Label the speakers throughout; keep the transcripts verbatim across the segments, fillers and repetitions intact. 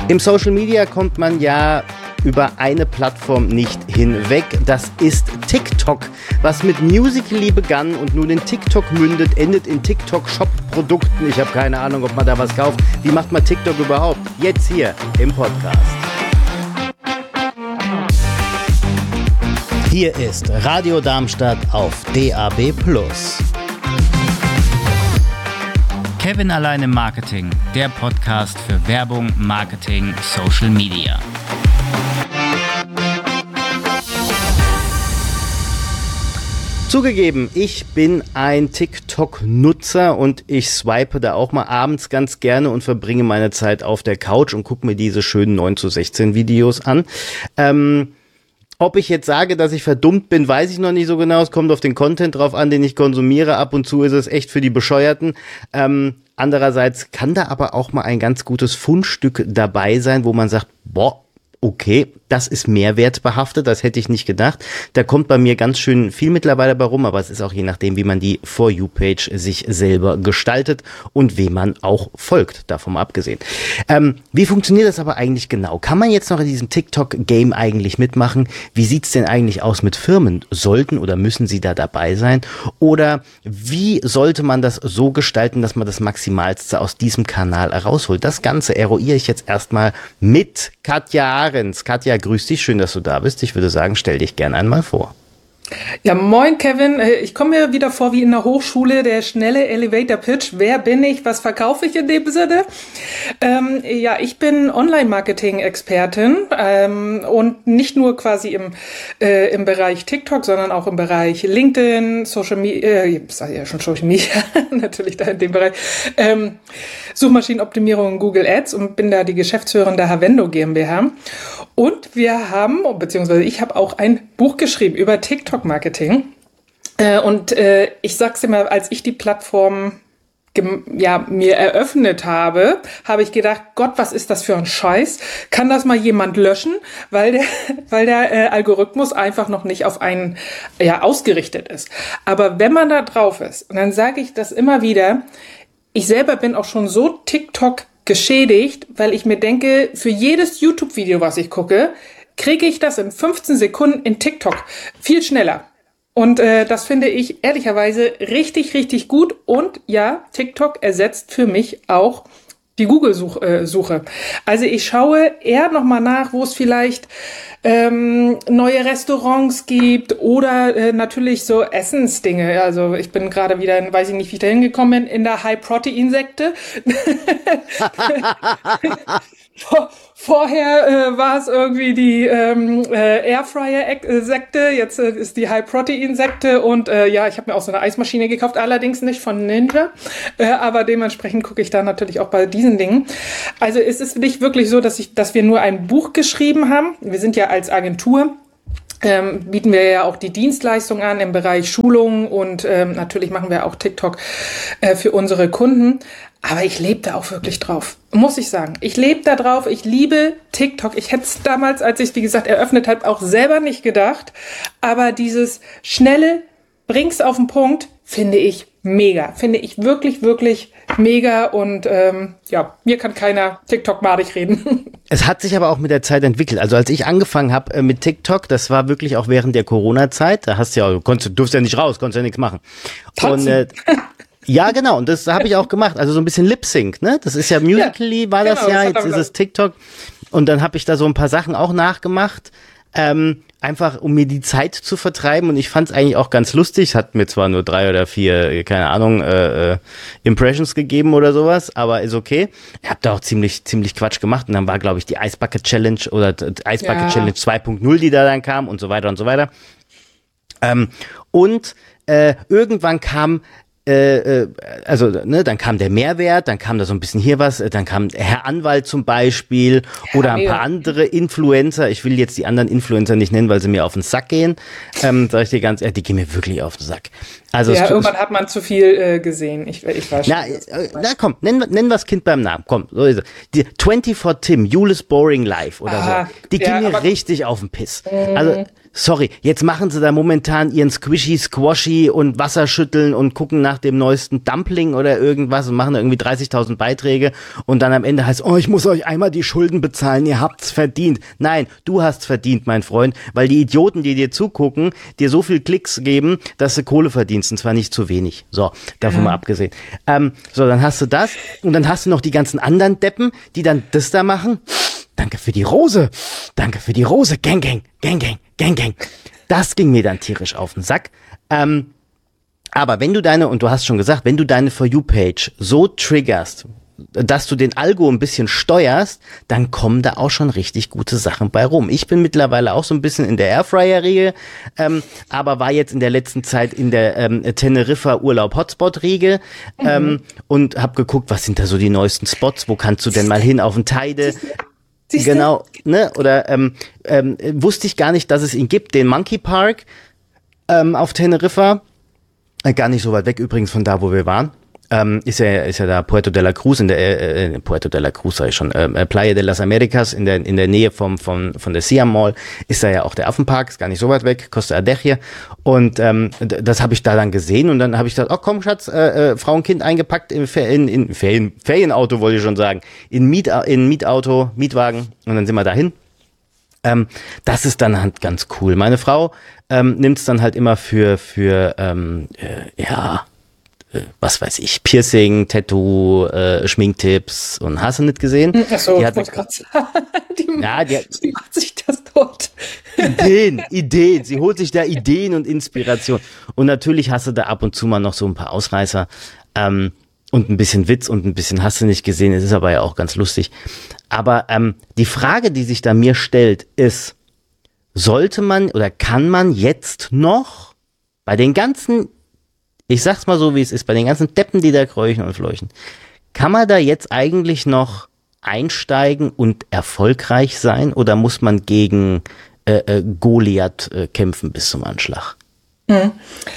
Speaker 1: Im Social Media kommt man ja über eine Plattform nicht hinweg. Das ist TikTok, was mit Musical.ly begann und nun in TikTok mündet, endet in TikTok-Shop-Produkten. Ich habe keine Ahnung, ob man da was kauft. Wie macht man TikTok überhaupt? Jetzt hier im Podcast. Hier ist Radio Darmstadt auf D A B plus.
Speaker 2: Kevin allein im Marketing, der Podcast für Werbung, Marketing, Social Media.
Speaker 1: Zugegeben, ich bin ein TikTok-Nutzer und ich swipe da auch mal abends ganz gerne und verbringe meine Zeit auf der Couch und gucke mir diese schönen neun zu sechzehn Videos an. Ähm, ob ich jetzt sage, dass ich verdummt bin, weiß ich noch nicht so genau. Es kommt auf den Content drauf an, den ich konsumiere. Ab und zu ist es echt für die Bescheuerten. Ähm, andererseits kann da aber auch mal ein ganz gutes Fundstück dabei sein, wo man sagt, boah, okay, das ist mehrwertbehaftet, das hätte ich nicht gedacht. Da kommt bei mir ganz schön viel mittlerweile bei rum, aber es ist auch je nachdem, wie man die For You-Page sich selber gestaltet und wem man auch folgt, davon abgesehen. Ähm, wie funktioniert das aber eigentlich genau? Kann man jetzt noch in diesem TikTok-Game eigentlich mitmachen? Wie sieht's denn eigentlich aus mit Firmen? Sollten oder müssen sie da dabei sein? Oder wie sollte man das so gestalten, dass man das Maximalste aus diesem Kanal herausholt? Das Ganze eruiere ich jetzt erstmal mit Katja Ahrens. Katja, grüß dich, schön, dass du da bist. Ich würde sagen, stell dich gern einmal vor.
Speaker 3: Ja, moin Kevin, ich komme mir wieder vor wie in der Hochschule, der schnelle Elevator-Pitch. Wer bin ich, was verkaufe ich in dem Sinne? Ähm, ja, ich bin Online-Marketing-Expertin ähm, und nicht nur quasi im, äh, im Bereich TikTok, sondern auch im Bereich LinkedIn, Social Media, äh, ich sage ja schon Social Media, natürlich da in dem Bereich, ähm, Suchmaschinenoptimierung, Google Ads und bin da die Geschäftsführerin der Havendo GmbH. Und wir haben, beziehungsweise ich habe auch ein Buch geschrieben über TikTok-Marketing. Äh, und äh, ich sag's immer, als ich die Plattform gem- ja, mir eröffnet habe, habe ich gedacht, Gott, was ist das für ein Scheiß? Kann das mal jemand löschen? Weil der, weil der äh, Algorithmus einfach noch nicht auf einen ja, ausgerichtet ist. Aber wenn man da drauf ist, und dann sage ich das immer wieder, ich selber bin auch schon so TikTok geschädigt, weil ich mir denke, für jedes YouTube-Video, was ich gucke, kriege ich das in fünfzehn Sekunden in TikTok viel schneller. Und äh, das finde ich ehrlicherweise richtig, richtig gut. Und ja, TikTok ersetzt für mich auch die Google-Suche. Also ich schaue eher nochmal nach, wo es vielleicht ähm, neue Restaurants gibt oder äh, natürlich so Essensdinge. Also ich bin gerade wieder, in, weiß ich nicht, wie ich da hingekommen bin, in der High-Protein-Sekte. Vor, vorher äh, war es irgendwie die ähm, äh, Airfryer-Sekte, jetzt äh, ist die High-Protein-Sekte und äh, ja, ich habe mir auch so eine Eismaschine gekauft, allerdings nicht von Ninja, äh, aber dementsprechend gucke ich da natürlich auch bei diesen Dingen. Also es ist nicht wirklich so, dass ich, dass wir nur ein Buch geschrieben haben. Wir sind ja als Agentur, Ähm, bieten wir ja auch die Dienstleistung an im Bereich Schulungen und ähm, natürlich machen wir auch TikTok äh, für unsere Kunden. Aber ich lebe da auch wirklich drauf, muss ich sagen. Ich lebe da drauf, ich liebe TikTok. Ich hätte es damals, als ich es, wie gesagt, eröffnet habe, auch selber nicht gedacht. Aber dieses schnelle, bring's auf den Punkt, finde ich mega. Finde ich wirklich, wirklich mega. Und ähm, ja, mir kann keiner TikTok-madig reden.
Speaker 1: Es hat sich aber auch mit der Zeit entwickelt. Also als ich angefangen habe äh, mit TikTok, das war wirklich auch während der Corona-Zeit. Da hast du ja, du konntest, du durfst ja nicht raus, konntest ja nichts machen. Und äh, ja, genau. Und das habe ich auch gemacht. Also so ein bisschen Lip-Sync, ne? Das ist ja Musical.ly, war das
Speaker 3: genau,
Speaker 1: ja.
Speaker 3: das
Speaker 1: Jetzt ist es TikTok. Und dann habe ich da so ein paar Sachen auch nachgemacht. Ähm, einfach um mir die Zeit zu vertreiben und ich fand es eigentlich auch ganz lustig, es hat mir zwar nur drei oder vier, keine Ahnung, äh, äh, Impressions gegeben oder sowas, aber ist okay. Ich habe da auch ziemlich ziemlich Quatsch gemacht und dann war, glaube ich, die Ice Bucket Challenge oder die Ice Bucket ja. Challenge zwei Punkt null, die da dann kam und so weiter und so weiter. Ähm, und äh, irgendwann kam Äh, also, ne, dann kam der Mehrwert, dann kam da so ein bisschen hier was, dann kam Herr Anwalt zum Beispiel ja, oder ein paar andere Influencer. Ich will jetzt die anderen Influencer nicht nennen, weil sie mir auf den Sack gehen. Ähm, sag ich dir ganz ehrlich, die gehen mir wirklich auf den Sack. Also
Speaker 3: ja,
Speaker 1: es,
Speaker 3: irgendwann hat man zu viel äh, gesehen. Ich, ich weiß
Speaker 1: na, äh, na komm, nenn, nenn was Kind beim Namen. Komm, so ist es. Die vierundzwanzig Tim, Julis Boring Life oder
Speaker 3: Aha,
Speaker 1: so. Die
Speaker 3: ja,
Speaker 1: gehen mir richtig auf den Piss. Mhm. Also sorry, jetzt machen sie da momentan ihren Squishy, Squashy und Wasserschütteln und gucken nach dem neuesten Dumpling oder irgendwas und machen da irgendwie dreißigtausend Beiträge und dann am Ende heißt, oh, ich muss euch einmal die Schulden bezahlen, ihr habt's verdient. Nein, du hast verdient, mein Freund, weil die Idioten, die dir zugucken, dir so viel Klicks geben, dass du Kohle verdienst und zwar nicht zu wenig. So, davon mhm. mal abgesehen. Ähm, so, dann hast du das und dann hast du noch die ganzen anderen Deppen, die dann das da machen. Danke für die Rose. Danke für die Rose. Gang, gang, gang, gang, gang, gang. Das ging mir dann tierisch auf den Sack. Ähm, aber wenn du deine, und du hast schon gesagt, wenn du deine For You-Page so triggerst, dass du den Algo ein bisschen steuerst, dann kommen da auch schon richtig gute Sachen bei rum. Ich bin mittlerweile auch so ein bisschen in der Airfryer-Riege, ähm, aber war jetzt in der letzten Zeit in der ähm, Teneriffa Urlaub-Hotspot-Riege mhm. ähm, und hab geguckt, was sind da so die neuesten Spots, wo kannst du denn mal hin auf den Teide? Siehste? Genau, ne? Oder ähm, ähm, wusste ich gar nicht, dass es ihn gibt, den Monkey Park ähm, auf Teneriffa. Äh, gar nicht so weit weg übrigens von da, wo wir waren. Ähm, ist ja ist ja da Puerto de la Cruz in der äh, Puerto de la Cruz sag ich schon äh, Playa de las Americas in der in der Nähe vom vom von der Siam Mall ist da ja auch der Affenpark, ist gar nicht so weit weg, Costa Adeje und ähm, das habe ich da dann gesehen und dann habe ich gesagt, oh komm Schatz, äh, äh, Frau und Kind eingepackt in in, in Ferien, Ferienauto wollte ich schon sagen, in Miet in Mietauto, Mietwagen und dann sind wir dahin. Ähm, das ist dann halt ganz cool. Meine Frau ähm, nimmt es dann halt immer für für ähm, äh, ja was weiß ich, Piercing, Tattoo, äh, Schminktipps und hast du nicht gesehen?
Speaker 3: Achso,
Speaker 1: ich
Speaker 3: wollte gerade sagen, die,
Speaker 1: ja, die,
Speaker 3: die macht sich das dort.
Speaker 1: Ideen, Ideen, sie holt sich da Ideen und Inspiration. Und natürlich hast du da ab und zu mal noch so ein paar Ausreißer ähm, und ein bisschen Witz und ein bisschen hast du nicht gesehen, es ist aber ja auch ganz lustig. Aber ähm, die Frage, die sich da mir stellt, ist, sollte man oder kann man jetzt noch bei den ganzen, ich sag's mal so, wie es ist, bei den ganzen Deppen, die da kräuchen und fleuchen, kann man da jetzt eigentlich noch einsteigen und erfolgreich sein oder muss man gegen äh, äh, Goliath äh, kämpfen bis zum Anschlag?
Speaker 3: Mhm.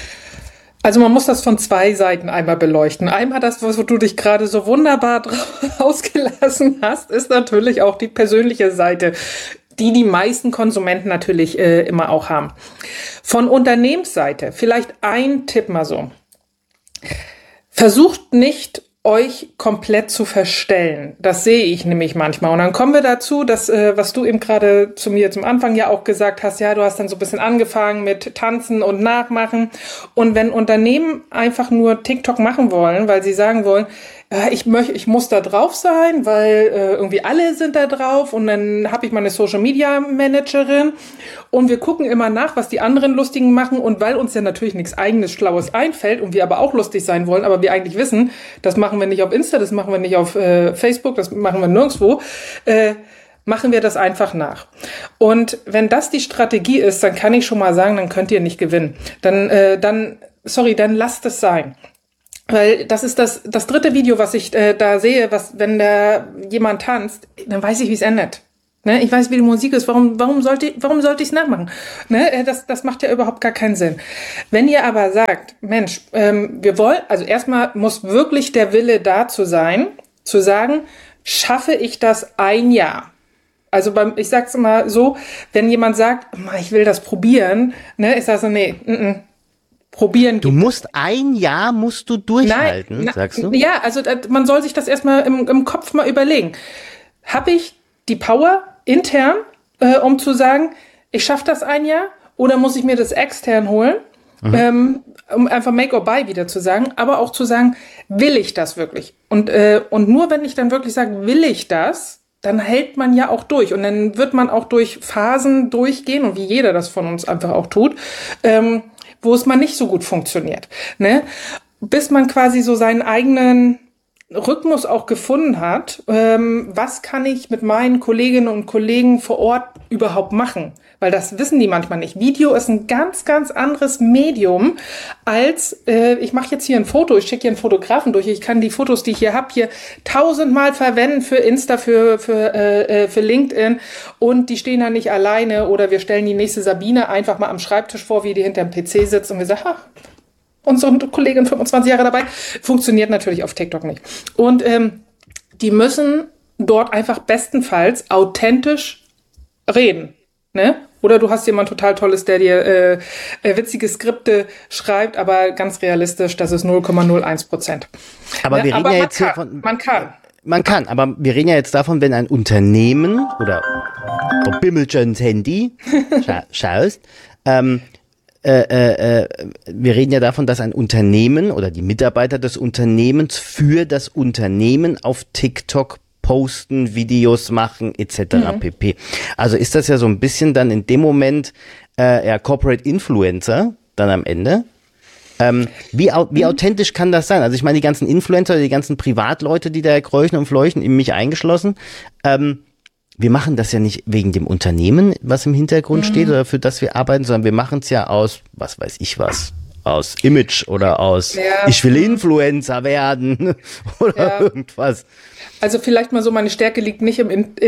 Speaker 3: Also man muss das von zwei Seiten einmal beleuchten. Einmal das, was du dich gerade so wunderbar ausgelassen hast, ist natürlich auch die persönliche Seite, die die meisten Konsumenten natürlich äh, immer auch haben. Von Unternehmensseite vielleicht ein Tipp mal so. Versucht nicht, euch komplett zu verstellen. Das sehe ich nämlich manchmal. Und dann kommen wir dazu, dass, äh, was du eben gerade zu mir zum Anfang ja auch gesagt hast, ja, du hast dann so ein bisschen angefangen mit Tanzen und Nachmachen. Und wenn Unternehmen einfach nur TikTok machen wollen, weil sie sagen wollen, ja, ich möchte, ich muss da drauf sein, weil äh, irgendwie alle sind da drauf und dann habe ich meine Social Media Managerin und wir gucken immer nach, was die anderen Lustigen machen und weil uns ja natürlich nichts eigenes Schlaues einfällt und wir aber auch lustig sein wollen, aber wir eigentlich wissen, das machen wir nicht auf Insta, das machen wir nicht auf äh, Facebook, das machen wir nirgendwo, äh, machen wir das einfach nach. Und wenn das die Strategie ist, dann kann ich schon mal sagen, dann könnt ihr nicht gewinnen. Dann, äh, dann, sorry, dann lasst es sein. Weil das ist das das dritte Video, was ich äh, da sehe, was wenn da jemand tanzt, dann weiß ich, wie es endet. Ne? Ich weiß, wie die Musik ist. Warum warum sollte warum sollte ich es nachmachen? Ne? Das das macht ja überhaupt gar keinen Sinn. Wenn ihr aber sagt, Mensch, ähm, wir wollen, also erstmal muss wirklich der Wille dazu sein, zu sagen, schaffe ich das ein Jahr? Also beim, ich sag's immer so, wenn jemand sagt, ich will das probieren, ne, ich sage so, nee, n-n. Probieren.
Speaker 1: Du musst ein Jahr musst du durchhalten,
Speaker 3: Nein,
Speaker 1: sagst du?
Speaker 3: Ja, also man soll sich das erstmal im, im Kopf mal überlegen. Habe ich die Power intern, äh, um zu sagen, ich schaffe das ein Jahr oder muss ich mir das extern holen, mhm. ähm, um einfach make or buy wieder zu sagen, aber auch zu sagen, will ich das wirklich? Und, äh, und nur wenn ich dann wirklich sage, will ich das, dann hält man ja auch durch und dann wird man auch durch Phasen durchgehen und wie jeder das von uns einfach auch tut, ähm, wo es mal nicht so gut funktioniert, ne? Bis man quasi so seinen eigenen Rhythmus auch gefunden hat, ähm, was kann ich mit meinen Kolleginnen und Kollegen vor Ort überhaupt machen? Weil das wissen die manchmal nicht. Video ist ein ganz, ganz anderes Medium als, äh, ich mache jetzt hier ein Foto, ich schicke hier einen Fotografen durch, ich kann die Fotos, die ich hier habe, hier tausendmal verwenden für Insta, für, für, äh, für LinkedIn und die stehen da nicht alleine oder wir stellen die nächste Sabine einfach mal am Schreibtisch vor, wie die hinterm P C sitzt und wir sagen, ach, unsere Kollegin fünfundzwanzig Jahre dabei, funktioniert natürlich auf TikTok nicht. Und ähm, die müssen dort einfach bestenfalls authentisch reden. Ne? Oder du hast jemand total Tolles, der dir äh, äh, witzige Skripte schreibt, aber ganz realistisch, das ist null Komma null eins Prozent.
Speaker 1: Aber
Speaker 3: ne?
Speaker 1: wir reden
Speaker 3: aber
Speaker 1: ja
Speaker 3: man
Speaker 1: jetzt hier
Speaker 3: kann,
Speaker 1: von...
Speaker 3: Man kann.
Speaker 1: Man kann, aber wir reden ja jetzt davon, wenn ein Unternehmen oder ob Bimmelchens Handy scha schaust, ähm, äh, äh, äh, wir reden ja davon, dass ein Unternehmen oder die Mitarbeiter des Unternehmens für das Unternehmen auf TikTok posten, Videos machen et cetera mhm. pp. Also ist das ja so ein bisschen dann in dem Moment äh, ja Corporate Influencer dann am Ende. Ähm, wie, wie authentisch kann das sein? Also ich meine, die ganzen Influencer, die ganzen Privatleute, die da kräuchen und fleuchen, in mich eingeschlossen, ähm, wir machen das ja nicht wegen dem Unternehmen, was im Hintergrund mhm. steht oder für das wir arbeiten, sondern wir machen es ja aus, was weiß ich was, aus Image oder aus, ja. ich will Influencer werden oder ja. irgendwas.
Speaker 3: Also vielleicht mal so, meine Stärke liegt nicht im In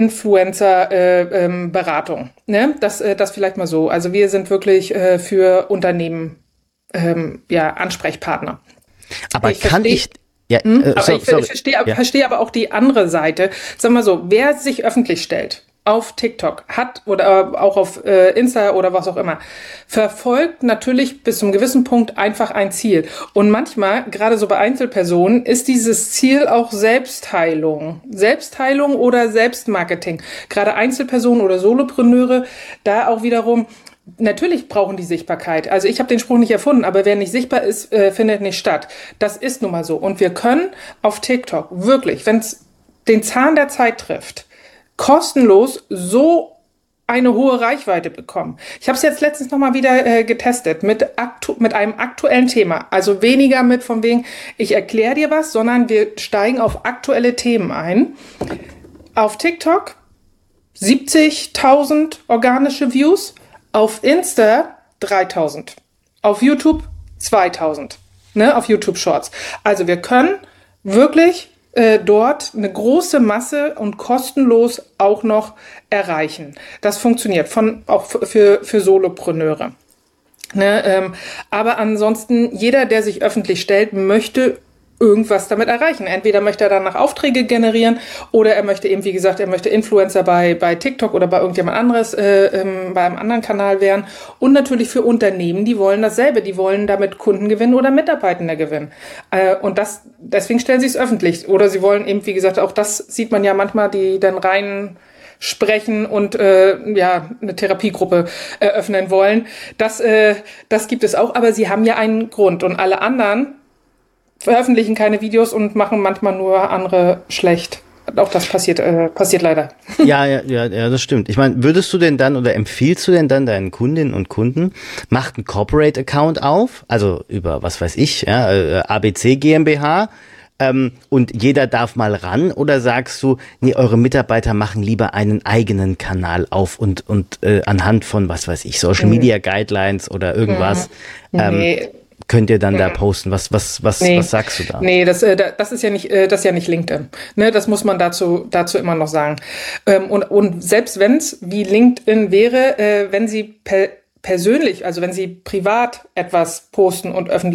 Speaker 3: Influencer-Beratung. Äh, ähm, ne? Das, äh, das vielleicht mal so. Also wir sind wirklich äh, für Unternehmen Ähm, ja, Ansprechpartner.
Speaker 1: Aber
Speaker 3: ich
Speaker 1: kann
Speaker 3: versteh,
Speaker 1: ich... Ja,
Speaker 3: hm,
Speaker 1: äh,
Speaker 3: aber
Speaker 1: so,
Speaker 3: ich verstehe ja. versteh aber auch die andere Seite. Sag mal so, wer sich öffentlich stellt auf TikTok, hat oder auch auf äh, Insta oder was auch immer, verfolgt natürlich bis zu einem gewissen Punkt einfach ein Ziel. Und manchmal, gerade so bei Einzelpersonen, ist dieses Ziel auch Selbstheilung. Selbstheilung oder Selbstmarketing. Gerade Einzelpersonen oder Solopreneure, da auch wiederum... Natürlich brauchen die Sichtbarkeit. Also ich habe den Spruch nicht erfunden, aber wer nicht sichtbar ist, äh, findet nicht statt. Das ist nun mal so. Und wir können auf TikTok wirklich, wenn es den Zahn der Zeit trifft, kostenlos so eine hohe Reichweite bekommen. Ich habe es jetzt letztens noch mal wieder äh, getestet mit, aktu mit einem aktuellen Thema. Also weniger mit von wegen, ich erkläre dir was, sondern wir steigen auf aktuelle Themen ein. Auf TikTok siebzigtausend organische Views. Auf Insta dreitausend, auf YouTube zweitausend, ne, auf YouTube Shorts. Also wir können wirklich äh, dort eine große Masse und kostenlos auch noch erreichen. Das funktioniert von auch für für Solopreneure. Ne, ähm, aber ansonsten jeder, der sich öffentlich stellt, möchte irgendwas damit erreichen. Entweder möchte er danach Aufträge generieren oder er möchte eben, wie gesagt, er möchte Influencer bei bei TikTok oder bei irgendjemand anderes, äh, ähm, bei einem anderen Kanal werden. Und natürlich für Unternehmen, die wollen dasselbe, die wollen damit Kunden gewinnen oder Mitarbeitende gewinnen. Äh, und das, deswegen stellen sie es öffentlich. Oder sie wollen eben, wie gesagt, auch das sieht man ja manchmal, die dann rein sprechen und äh, ja eine Therapiegruppe eröffnen wollen. Das, äh, das gibt es auch, aber sie haben ja einen Grund. Und alle anderen veröffentlichen keine Videos und machen manchmal nur andere schlecht. Auch das passiert, äh, passiert leider.
Speaker 1: Ja, ja, ja, ja, das stimmt. Ich meine, würdest du denn dann oder empfiehlst du denn dann deinen Kundinnen und Kunden, macht einen Corporate-Account auf, also über, was weiß ich, ja, äh, A B C GmbH, ähm, und jeder darf mal ran, oder sagst du, nee, eure Mitarbeiter machen lieber einen eigenen Kanal auf und, und äh, anhand von, was weiß ich, Social Media Guidelines oder irgendwas, mhm. ähm, nee. könnt ihr dann da posten? Was, was, was, nee. was sagst du da?
Speaker 3: Nee, das, äh, das ist ja nicht, äh, das ist ja nicht LinkedIn. Ne, das muss man dazu, dazu immer noch sagen. Ähm, und, und selbst wenn es wie LinkedIn wäre, äh, wenn sie per, persönlich, also wenn sie privat etwas posten und öffentlich